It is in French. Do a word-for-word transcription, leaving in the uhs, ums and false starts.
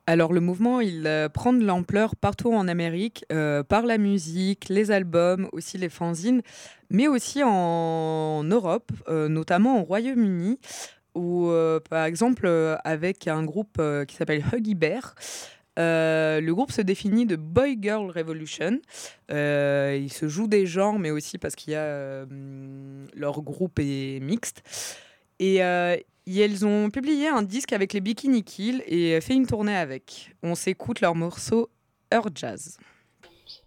Alors le mouvement, il, heu, prend de l'ampleur partout en Amérique, heu, par la musique, les albums, aussi les fanzines, mais aussi en Europe, heu, notamment au Royaume-Uni où, heu, par exemple, heu, avec un groupe, heu, qui s'appelle Huggy Bear, heu, le groupe se définit de boy girl revolution. Heu, il se joue des genres, mais aussi parce qu'il y a, hem, leur groupe est mixte et heu, et elles ont publié un disque avec les Bikini Kill et fait une tournée avec. On s'écoute leur morceau Earth Jazz.